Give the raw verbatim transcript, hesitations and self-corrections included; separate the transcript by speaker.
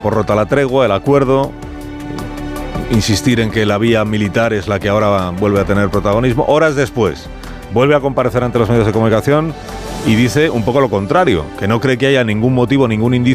Speaker 1: por rota la tregua, el acuerdo, insistir en que la vía militar es la que ahora vuelve a tener protagonismo. Horas después, vuelve a comparecer ante los medios de comunicación y dice un poco lo contrario, que no cree que haya ningún motivo, ningún indicio